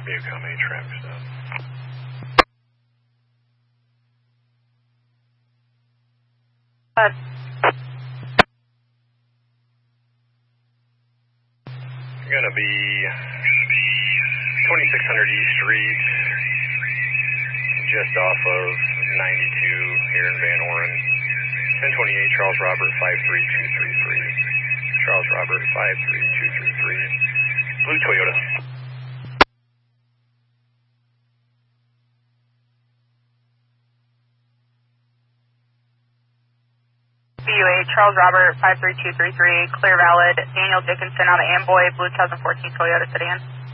Viacom 8 traffic stop. Gonna be 2600 East Street, just off of 92 here in Van Oren. 1028 Charles Robert 53233. Charles Robert 53233. Blue Toyota. BU8 Charles Robert 53233, clear valid. Daniel Dickinson out of Amboy, Blue 2014 Toyota sedan.